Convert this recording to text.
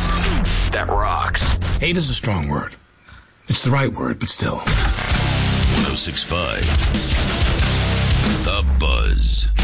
that rocks. Hate is a strong word. It's the right word, but still. 106.5 The Buzz.